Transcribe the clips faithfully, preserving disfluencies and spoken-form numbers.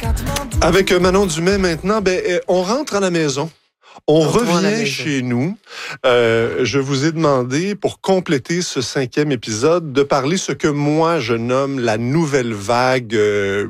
Avec Manon Dumais maintenant, ben, on rentre à la maison. On, on revient chez nous. Euh, je vous ai demandé, pour compléter ce cinquième épisode, de parler ce que moi je nomme la nouvelle vague euh,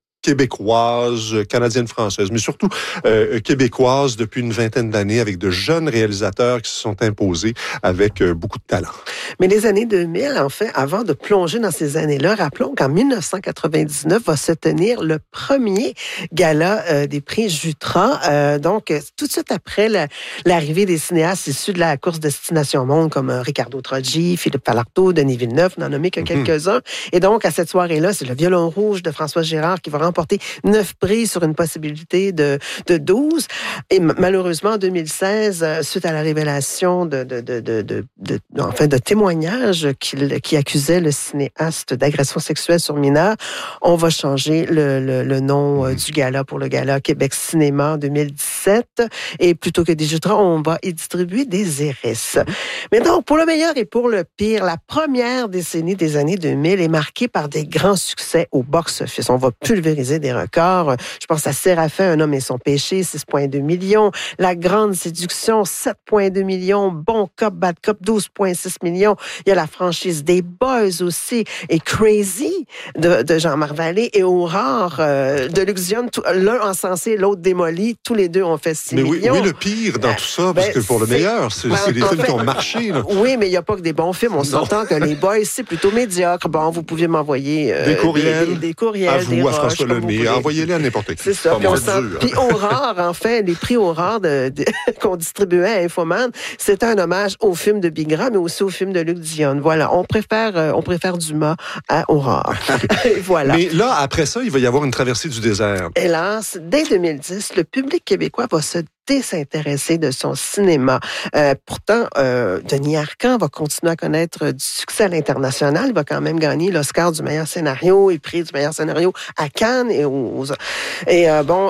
québécoise, canadienne-française, mais surtout euh, québécoise depuis une vingtaine d'années, avec de jeunes réalisateurs qui se sont imposés avec euh, beaucoup de talent. Mais les années deux mille, en fait, avant de plonger dans ces années-là, rappelons qu'en dix-neuf cent quatre-vingt-dix-neuf va se tenir le premier gala euh, des prix Jutra. Euh, donc, tout de suite après la, l'arrivée des cinéastes issus de la course Destination Monde, comme euh, Ricardo Troggi, Philippe Falardeau, Denis Villeneuve, n'en nommer que mm-hmm. quelques-uns. Et donc, à cette soirée-là, c'est le Violon rouge de François Gérard qui va remporter neuf prix sur une possibilité de, de douze. Et m- malheureusement, en deux mille seize, euh, suite à la révélation de, de, de, de, de, de, de enfin, de témoignages qui, qui accusaient le cinéaste d'agression sexuelle sur mineurs, on va changer le, le, le nom euh, du gala pour le gala Québec Cinéma en deux mille dix-sept. Et plutôt que des Jutras, on va y distribuer des Iris. Mais donc, pour le meilleur et pour le pire, la première décennie des années deux mille est marquée par des grands succès au box-office. On va pulvériser des records. Je pense à Séraphin, Un homme et son péché, six virgule deux millions. La Grande Séduction, sept virgule deux millions. Bon Cop, Bad Cop, douze virgule six millions. Il y a la franchise des Boys aussi. Et Crazy de, de Jean-Marc Vallée et Aurore euh, de Luxion, l'un encensé, l'autre démoli. Tous les deux ont fait six mais oui, millions. Oui, le pire dans tout ça, parce ben, que pour le meilleur, c'est, ben, c'est des films fait, qui ont marché. Là. Oui, mais il n'y a pas que des bons films. On s'entend que les Boys, c'est plutôt médiocre. Bon, vous pouviez m'envoyer euh, des courriels. Des, des, des courriels, à vous, des à roches, François Lemay. Envoyez-les à n'importe qui. C'est ça. Puis, on sent... Puis Aurore, en fait, les prix Aurore de, de... qu'on distribuait à Infoman, c'était un hommage au film de Bigra, mais aussi au film de Luc Dion. Voilà. On préfère, euh, on préfère Dumas à Aurore. Voilà. Mais là, après ça, il va y avoir une traversée du désert. Hélas, dès deux mille dix, le public québécois va se désintéresser de son cinéma. Euh, pourtant, euh, Denis Arcand va continuer à connaître du succès à l'international. Il va quand même gagner l'Oscar du meilleur scénario et prix du meilleur scénario à Cannes. Et, aux... et euh, bon...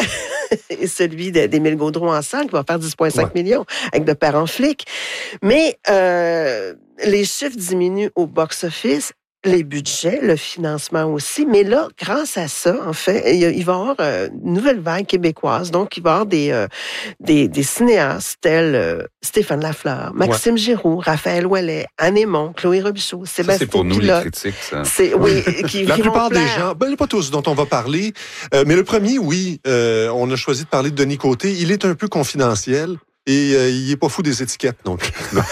et celui d'Émile Gaudreau en salle qui va faire dix virgule cinq ouais. millions avec De Père en flic. Mais euh, les chiffres diminuent au box-office. Les budgets, le financement aussi. Mais là, grâce à ça, en fait, il, il va y avoir euh, une nouvelle vague québécoise. Donc, il va y avoir des, euh, des, des cinéastes tels euh, Stéphane Lafleur, Maxime ouais. Giroux, Raphaël Ouellet, Anne Aymon, Chloé Robichaud, Sébastien ça, c'est pour nous, Pilote. Les critiques, ça. C'est, oui, qui, La qui plupart vont des gens, ben, pas tous dont on va parler, euh, mais le premier, oui, euh, on a choisi de parler de Denis Côté. Il est un peu confidentiel et euh, il est pas fou des étiquettes, donc.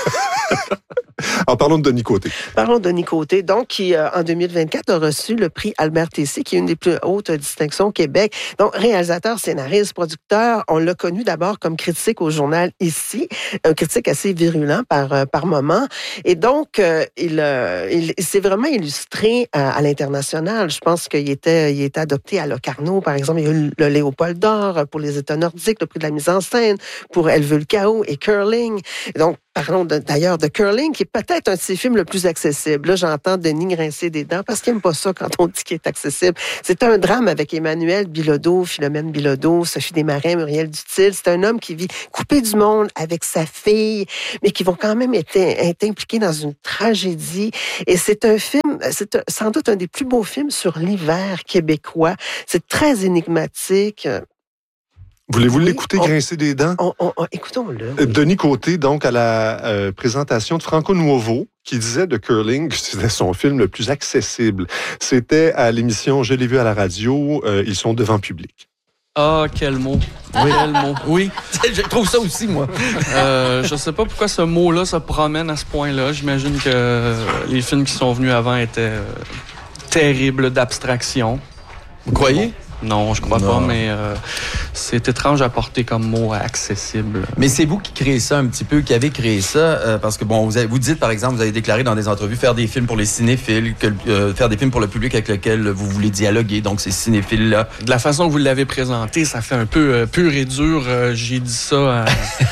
Alors, parlons de Denis Côté. Parlons de Denis Côté, donc, qui, euh, en deux mille vingt-quatre, a reçu le prix Albert Tessier, qui est une des plus hautes distinctions au Québec. Donc, réalisateur, scénariste, producteur, on l'a connu d'abord comme critique au journal Ici, un critique assez virulent par, euh, par moment. Et donc, euh, il, euh, il, il s'est vraiment illustré à, à l'international. Je pense qu'il était, il était adopté à Locarno, par exemple. Il y a eu le Léopold d'or pour les États nordiques, le prix de la mise en scène pour Elle veut le chaos et Curling. Et donc, parlons de, d'ailleurs de Curling, qui est peut-être un de ses films le plus accessible. Là, j'entends Denis grincer des dents parce qu'il n'aime pas ça quand on dit qu'il est accessible. C'est un drame avec Emmanuel Bilodeau, Philomène Bilodeau, Sophie Desmarais, Muriel Dutil. C'est un homme qui vit coupé du monde avec sa fille, mais qui vont quand même être, être impliqués dans une tragédie. Et c'est un film, c'est un, sans doute un des plus beaux films sur l'hiver québécois. C'est très énigmatique. Voulez-vous oui, l'écouter on, grincer des dents? On, on, on, écoutons-le. Oui. Denis Côté, donc, à la euh, présentation de Franco Nuovo, qui disait de Curling que c'était son film le plus accessible. C'était à l'émission Je l'ai vu à la radio, euh, ils sont devant public. Ah, quel mot. Oui. Quel mot. Oui. Je trouve ça aussi, moi. euh, je sais pas pourquoi ce mot-là se promène à ce point-là. J'imagine que les films qui sont venus avant étaient euh, terribles d'abstraction. Vous croyez? Bon. Non, je crois non. pas, mais euh, c'est étrange à porter comme mot accessible. Mais c'est vous qui créez ça un petit peu, qui avez créé ça, euh, parce que bon, vous, avez, vous dites par exemple, vous avez déclaré dans des entrevues faire des films pour les cinéphiles, que, euh, faire des films pour le public avec lequel vous voulez dialoguer, donc ces cinéphiles-là. De la façon que vous l'avez présenté, ça fait un peu euh, pur et dur. Euh, j'ai dit ça euh,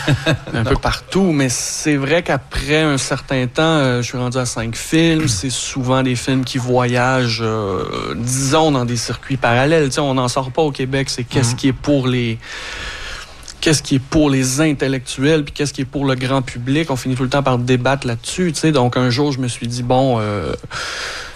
un peu partout, mais c'est vrai qu'après un certain temps, euh, je suis rendu à cinq films. C'est souvent des films qui voyagent, euh, disons, dans des circuits parallèles. Tu sais, on n'en sort pas au Québec, c'est qu'est-ce mm-hmm. qui est pour les qu'est-ce qui est pour les intellectuels puis qu'est-ce qui est pour le grand public. On finit tout le temps par débattre là-dessus, tu sais. Donc un jour je me suis dit bon, euh,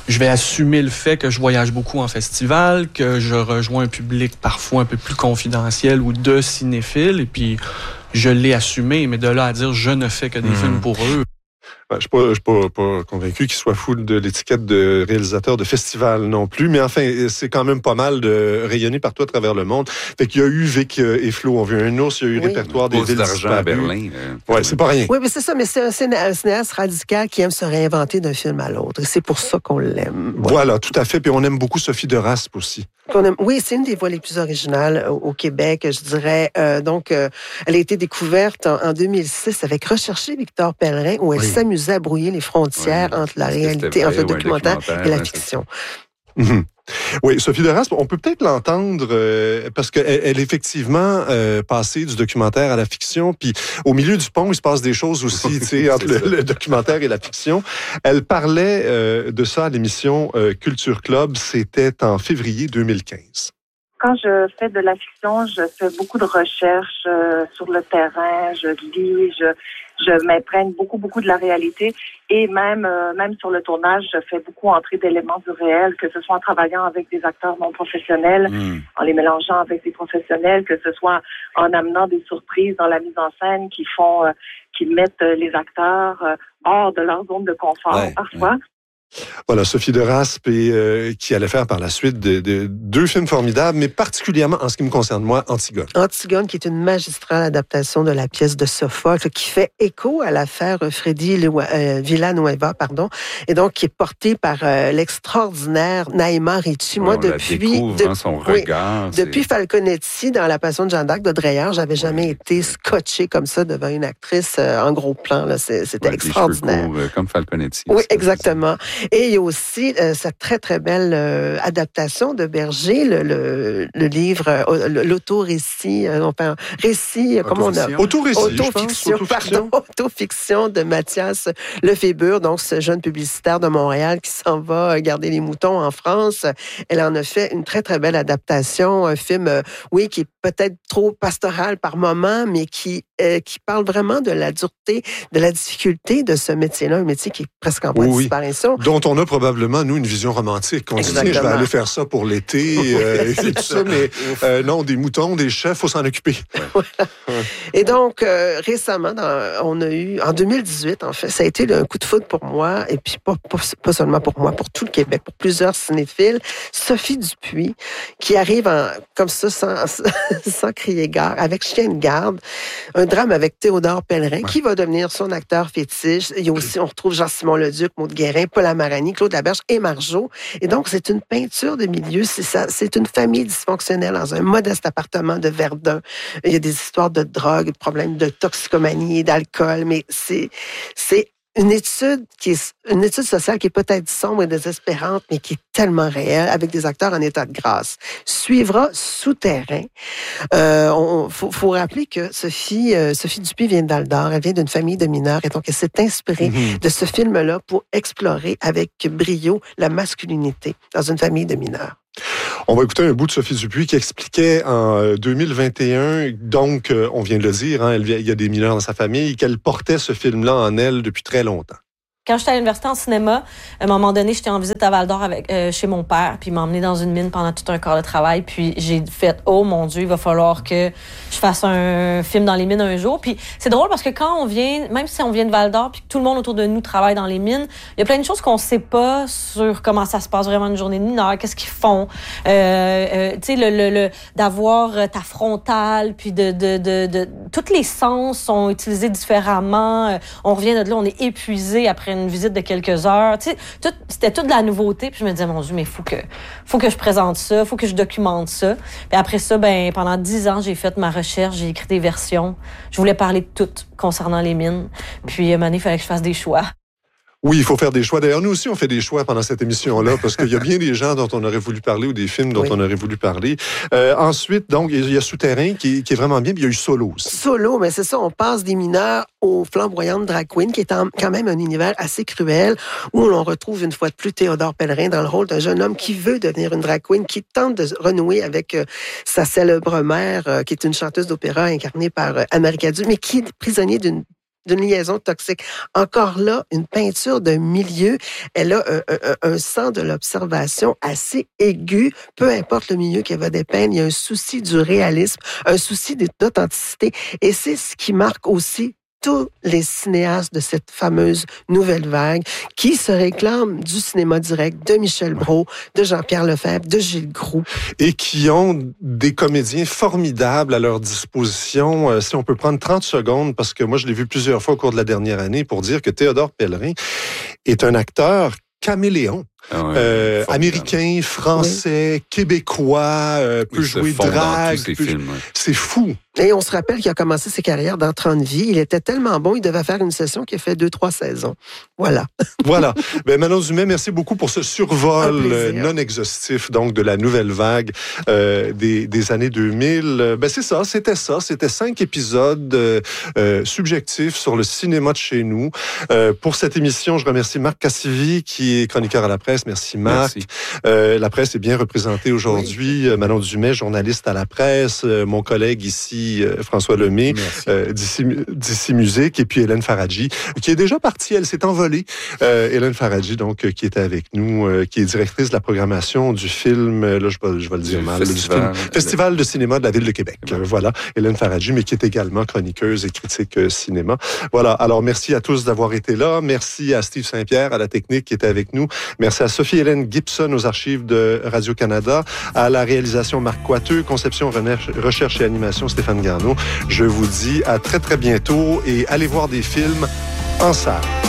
je vais assumer le fait que je voyage beaucoup en festival, que je rejoins un public parfois un peu plus confidentiel ou de cinéphiles, et puis je l'ai assumé, mais de là à dire je ne fais que des mmh. films pour eux. Ben, je ne suis pas, pas, pas convaincu qu'il soit fou de l'étiquette de réalisateur de festival non plus, mais enfin, c'est quand même pas mal de rayonner partout à travers le monde. Fait qu'il y a eu Vic et Flo, on vu un ours, il y a eu oui. Répertoire des villes d'argent à Berlin. Euh, ouais, c'est pas rien. Oui, mais c'est ça, mais c'est un, ciné- un cinéaste radical qui aime se réinventer d'un film à l'autre. Et c'est pour ça qu'on l'aime. Ouais. Voilà, tout à fait. Puis on aime beaucoup Sophie de Raspe aussi. Aime, oui, c'est une des voix les plus originales au, au Québec, je dirais. Euh, donc, euh, elle a été découverte en, en deux mille six avec Rechercher Victor Pellerin, où elle oui. s'amusait à brouiller les frontières oui. entre la réalité, vrai, entre le documentaire, ouais, le documentaire et la ouais, fiction. Mm-hmm. Oui, Sophie de Raspe, on peut peut-être l'entendre euh, parce qu'elle elle est effectivement euh, passée du documentaire à la fiction, puis au milieu du pont, il se passe des choses aussi, tu sais, entre le, le documentaire et la fiction. Elle parlait euh, de ça à l'émission euh, Culture Club, c'était en février deux mille quinze. Quand je fais de la fiction, je fais beaucoup de recherches euh, sur le terrain, je lis, je, je m'imprègne beaucoup, beaucoup de la réalité. Et même, euh, même sur le tournage, je fais beaucoup entrer d'éléments du réel, que ce soit en travaillant avec des acteurs non professionnels, mmh. en les mélangeant avec des professionnels, que ce soit en amenant des surprises dans la mise en scène qui font, euh, qui mettent les acteurs euh, hors de leur zone de confort ouais, parfois. Ouais. Voilà, Sophie de Raspe, et, euh, qui allait faire par la suite de, de, deux films formidables, mais particulièrement, en ce qui me concerne, moi, Antigone. Antigone, qui est une magistrale adaptation de la pièce de Sophocle, qui fait écho à l'affaire Freddy euh, Villanueva, pardon, et donc qui est portée par euh, l'extraordinaire Naïma Ricci. Moi, on depuis, découvre, de, hein, son regard, oui, depuis Falconetti, dans La Passion de Jeanne d'Arc de Dreyer, j'avais jamais oui. été scotché comme ça devant une actrice euh, en gros plan. Là. C'est, c'était ouais, extraordinaire. Courts, euh, comme Falconetti. Oui, exactement. Et il y a aussi euh, cette très, très belle euh, adaptation de Berger, le, le, le livre, euh, l'autorécit, euh, enfin, récit, comment on a... Autorécit, Autofiction, pardon, autofiction de Mathias Lefébure, donc ce jeune publicitaire de Montréal qui s'en va garder les moutons en France. Elle en a fait une très, très belle adaptation, un film, euh, oui, qui est peut-être trop pastoral par moment, mais qui, euh, qui parle vraiment de la dureté, de la difficulté de ce métier-là, un métier qui est presque en voie de oui, disparition. Dont on a probablement, nous, une vision romantique. On se dit, je vais aller faire ça pour l'été, euh, et tout ça, mais euh, non, des moutons, des chefs, il faut s'en occuper. Voilà. Ouais. Et donc, euh, récemment, dans, on a eu, en deux mille dix-huit, en fait, ça a été un coup de foudre pour moi, et puis pas, pas, pas seulement pour moi, pour tout le Québec, pour plusieurs cinéphiles. Sophie Dupuis, qui arrive en, comme ça, sans, sans crier gare, avec Chien de garde, un drame avec Théodore Pellerin, ouais. qui va devenir son acteur fétiche. Il y a aussi, on retrouve Jean-Simon Leduc, Maud Guérin, Paul Amarani, Claude Laberge et Marjo. Et donc, c'est une peinture de milieu. C'est ça, c'est une famille dysfonctionnelle dans un modeste appartement de Verdun. Il y a des histoires de drogue, de problèmes de toxicomanie, d'alcool, mais c'est, c'est une étude qui est une étude sociale qui est peut-être sombre et désespérante, mais qui est tellement réelle, avec des acteurs en état de grâce. Suivra Souterrain. Euh, on faut, faut rappeler que Sophie, euh, Sophie Dupuis vient de Val-d'Or, elle vient d'une famille de mineurs, et donc elle s'est inspirée mm-hmm. de ce film-là pour explorer avec brio la masculinité dans une famille de mineurs. On va écouter un bout de Sophie Dupuis qui expliquait en deux mille vingt et un, donc, on vient de le dire, hein, il y a des mineurs dans sa famille, qu'elle portait ce film-là en elle depuis très longtemps. Quand j'étais à l'université en cinéma, à un moment donné, j'étais en visite à Val-d'Or avec, euh, chez mon père, puis il m'a emmené dans une mine pendant tout un quart de travail, puis j'ai fait « Oh mon Dieu, il va falloir que je fasse un film dans les mines un jour ». Puis c'est drôle parce que quand on vient, même si on vient de Val-d'Or, puis que tout le monde autour de nous travaille dans les mines, il y a plein de choses qu'on sait pas sur comment ça se passe vraiment une journée de mineur, qu'est-ce qu'ils font, euh, euh, tu sais, le, le, le, d'avoir ta frontale, puis de, de, de, de, de... Tous les sens sont utilisés différemment, on revient de là, on est épuisé après une visite de quelques heures. Tu sais, tout, c'était toute de la nouveauté. Puis je me disais, mon Dieu, mais il faut que, faut que je présente ça, il faut que je documente ça. Puis après ça, ben, pendant dix ans, j'ai fait ma recherche, j'ai écrit des versions. Je voulais parler de tout concernant les mines. Puis à un moment donné, il fallait que je fasse des choix. Oui, il faut faire des choix. D'ailleurs, nous aussi, on fait des choix pendant cette émission-là, parce qu'il y a bien des gens dont on aurait voulu parler ou des films dont oui. on aurait voulu parler. Euh, ensuite, donc, il y a Souterrain qui, qui est vraiment bien, puis il y a eu Solo aussi. Solo, mais c'est ça, on passe des mineurs aux flamboyantes drag queens, qui est en, quand même un univers assez cruel, où l'on retrouve une fois de plus Théodore Pellerin dans le rôle d'un jeune homme qui veut devenir une drag queen, qui tente de renouer avec euh, sa célèbre mère, euh, qui est une chanteuse d'opéra incarnée par euh, Anne-Marie Cadieux, mais qui est prisonnier d'une d'une liaison toxique. Encore là, une peinture d'un milieu. Elle a un, un, un sens de l'observation assez aigu. Peu importe le milieu qu'elle va dépeindre, il y a un souci du réalisme, un souci d'authenticité. Et c'est ce qui marque aussi tous les cinéastes de cette fameuse nouvelle vague qui se réclament du cinéma direct de Michel Brault, de Jean-Pierre Lefebvre, de Gilles Groux. Et qui ont des comédiens formidables à leur disposition. Euh, si on peut prendre trente secondes, parce que moi, je l'ai vu plusieurs fois au cours de la dernière année, pour dire que Théodore Pellerin est un acteur caméléon. Ah ouais, euh, américain, français, oui. québécois, euh, peut oui, jouer drague. Peut... Films, ouais. C'est fou. Et on se rappelle qu'il a commencé ses carrières dans trente vies. Il était tellement bon, il devait faire une session qui a fait deux, trois saisons. Voilà. Voilà. Ben, Manon Dumais, merci beaucoup pour ce survol non exhaustif, donc, de la nouvelle vague euh, des, des années deux mille. Ben, c'est ça, c'était ça. C'était cinq épisodes euh, euh, subjectifs sur le cinéma de chez nous. Euh, pour cette émission, je remercie Marc Cassivi, qui est chroniqueur à la presse. Merci, Marc. Merci. Euh, la presse est bien représentée aujourd'hui. Oui. Manon Dumais, journaliste à la presse. Euh, mon collègue ici, François Lemay, euh, d'ici Musique, et puis Hélène Faradji, qui est déjà partie, elle s'est envolée. Euh, Hélène Faradji, donc, qui était avec nous, euh, qui est directrice de la programmation du film, là, je vais, je vais le dire du mal, festival, du film, Festival de cinéma de la Ville de Québec. Euh, voilà, Hélène Faradji, mais qui est également chroniqueuse et critique euh, cinéma. Voilà, alors merci à tous d'avoir été là. Merci à Steve Saint-Pierre, à la technique, qui était avec nous. Merci à Sophie-Hélène Gibson, aux archives de Radio-Canada, à la réalisation Marc Coiteux, conception, recherche et animation Stéphane Garneau. Je vous dis à très, très bientôt et allez voir des films en salle.